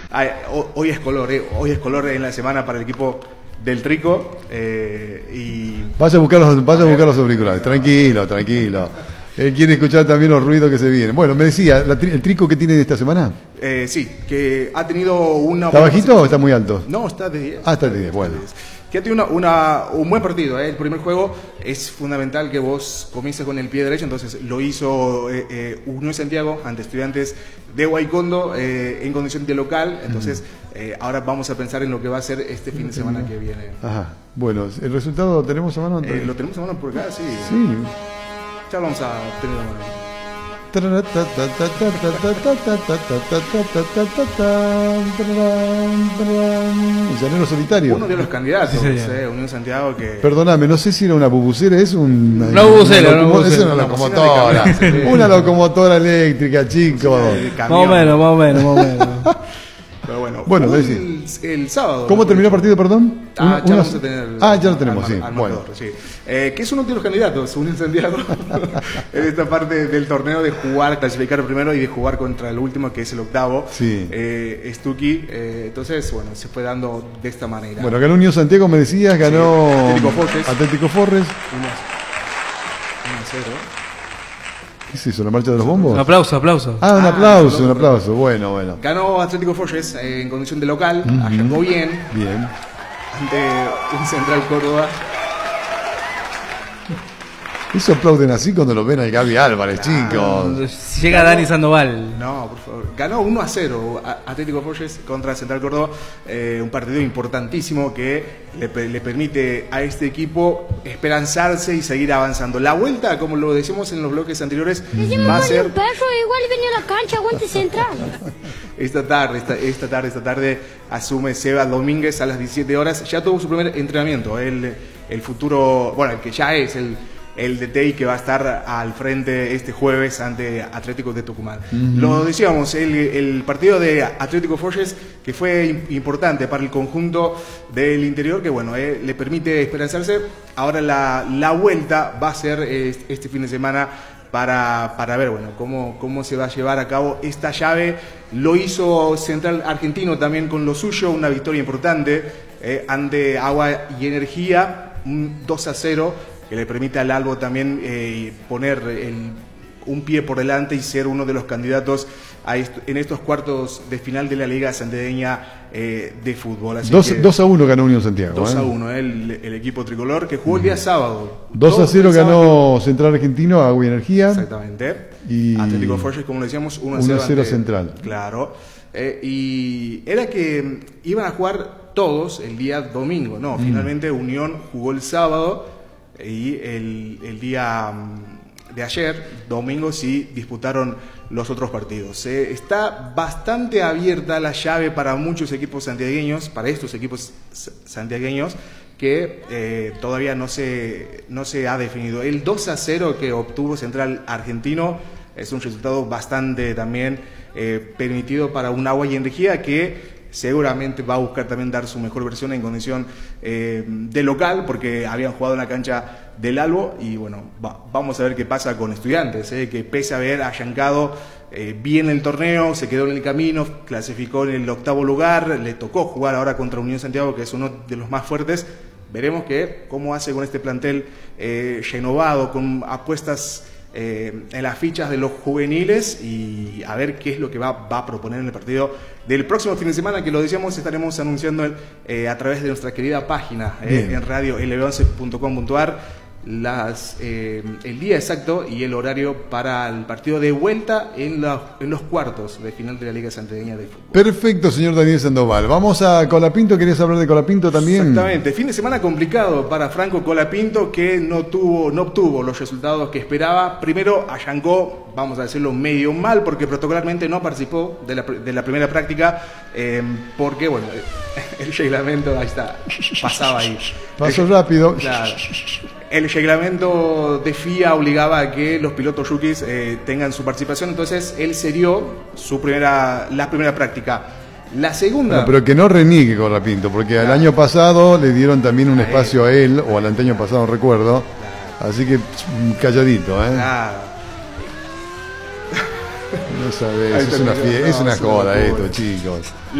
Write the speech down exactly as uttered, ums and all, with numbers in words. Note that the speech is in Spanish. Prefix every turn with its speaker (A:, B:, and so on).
A: Ay, hoy es color, eh. hoy es color en la semana para el equipo del Trico. Eh, y
B: vaya a buscar los, vaya a buscar los auriculares, tranquilo, tranquilo. Él quiere escuchar también los ruidos que se vienen. Bueno, me decía, la, ¿el Trico que tiene esta semana?
A: Eh, sí, que ha tenido una...
B: ¿Está bajito o está muy alto?
A: No, está de diez.
B: Ah, está de diez, bueno.
A: Que ha tenido una, una, un buen partido. ¿eh? El primer juego es fundamental que vos comiences con el pie derecho, entonces lo hizo eh, eh, Unión Santiago ante Estudiantes de Guaycondo eh, en condición de local, entonces eh, ahora vamos a pensar en lo que va a ser este fin de semana que viene.
B: Ajá, bueno, ¿el resultado lo tenemos a mano?
A: Eh, lo tenemos a mano por acá, sí.
B: Sí.
A: Ya lo vamos a tener a mano.
B: Llanero Solitario.
A: Uno de los candidatos,
C: sí,
A: eh, Unión Santiago que...
B: Perdóname, no sé si era una bubucera, es un...
C: Una bubucera, una,
B: una, una, una locomotora. Una locomotora eléctrica, chicos.
C: Más o menos, más o menos, más o menos.
A: Pero bueno,
B: bueno
A: el, el sábado.
B: ¿Cómo terminó el partido, perdón?
A: Ah,
B: una,
A: ya,
B: una...
A: vamos a tener
B: ah ya lo tenemos,
A: al,
B: sí.
A: Al
B: bueno.
A: marcador, sí. Eh, que es uno de los candidatos, Unión Santiago, en esta parte del torneo de jugar, clasificar primero y de jugar contra el último, que es el octavo,
B: sí.
A: eh, Stucky. Eh, entonces, bueno, se fue dando de esta manera.
B: Bueno, ganó Unión Santiago, me decías, ganó
A: sí, Atlético Forres.
B: Atlético Forres.
A: uno a cero.
B: ¿Qué es eso? ¿La marcha de los bombos?
C: Un aplauso, aplauso.
B: Ah, un
A: Ah,
B: aplauso,
A: un
B: un
A: aplauso.
B: aplauso. Bueno, bueno.
A: Ganó Atlético Forres eh, en condición de local,
B: Uh-huh.
A: allanó bien,
B: Bien.
A: ante un Central Córdoba.
B: Eso aplauden así cuando lo ven al Gaby Álvarez,
A: Claro.
B: chicos.
C: Llega Dani Sandoval.
A: No, por favor. Ganó uno a cero Atlético Forres contra Central Córdoba. Eh, un partido importantísimo que le, le permite a este equipo esperanzarse y seguir avanzando. La vuelta, como lo decimos en los bloques anteriores, va a ser
D: un perro, igual venía a la cancha, aguante Central.
A: esta tarde, esta, esta tarde, esta tarde asume Seba Domínguez a las diecisiete horas. Ya tuvo su primer entrenamiento. El, el futuro, bueno, el que ya es el el D T y que va a estar al frente este jueves ante Atlético de Tucumán. Uh-huh. Lo decíamos, el, el partido de Atlético Forres, que fue importante para el conjunto del interior, que bueno, eh, le permite esperanzarse. Ahora la, la vuelta va a ser eh, este fin de semana para, para ver bueno cómo, cómo se va a llevar a cabo esta llave. Lo hizo Central Argentino también con lo suyo, una victoria importante eh, ante Agua y Energía, un dos a cero, que le permite al Albo también eh, poner el, un pie por delante y ser uno de los candidatos a esto, en estos cuartos de final de la Liga Santiagueña eh, de Fútbol. Así
B: dos,
A: que,
B: dos a uno ganó Unión Santiago.
A: dos a
B: ¿eh?
A: uno, el, el equipo tricolor que jugó el día sábado.
B: dos a cero ganó Central Argentino, Agua y Energía.
A: Exactamente.
B: Y
A: Atlético Forres, como lo decíamos, uno a cero.
B: uno a cero Central.
A: Claro. Eh, y era que iban a jugar todos el día domingo. No, mm. finalmente Unión jugó el sábado. Y el, el día de ayer, domingo, sí disputaron los otros partidos. Eh, está bastante abierta la llave para muchos equipos santiagueños, para estos equipos santiagueños, que eh, todavía no se, no se ha definido. El dos a cero que obtuvo Central Argentino es un resultado bastante también eh, permitido para un Agua y Energía que seguramente va a buscar también dar su mejor versión en condición eh, de local, porque habían jugado en la cancha del Albo. Y bueno, va, vamos a ver qué pasa con Estudiantes, eh, que pese a haber allancado eh, bien el torneo, se quedó en el camino, clasificó en el octavo lugar, le tocó jugar ahora contra Unión Santiago, que es uno de los más fuertes. Veremos que, cómo hace con este plantel eh, renovado, con apuestas Eh, en las fichas de los juveniles, y a ver qué es lo que va, va a proponer en el partido del próximo fin de semana, que lo decíamos, estaremos anunciando eh, a través de nuestra querida página eh, en radio l b once punto com punto a r las, eh, el día exacto y el horario para el partido de vuelta en, la, en los cuartos de final de la Liga Santiagueña de Fútbol.
B: Perfecto, señor Daniel Sandoval. Vamos a Colapinto. ¿Querías hablar de Colapinto también?
A: Exactamente. Fin de semana complicado para Franco Colapinto, que no tuvo, no obtuvo los resultados que esperaba. Primero allancó, vamos a decirlo, medio mal, porque protocolarmente no participó de la, de la primera práctica, eh, porque, bueno, el reglamento, ahí está, pasaba ahí.
B: Pasó
A: el,
B: rápido.
A: Claro. El reglamento de F I A obligaba a que los pilotos rookies eh, tengan su participación, entonces él se dio su primera, la primera práctica. La segunda...
B: Bueno, pero que no reniegue Colapinto, porque claro, al año pasado le dieron también un a espacio él. a él, o al anteaño pasado, no recuerdo. Claro. Así que calladito, ¿eh?
A: Claro.
B: No sabés, es una, fie- no, es una joda esto, chicos.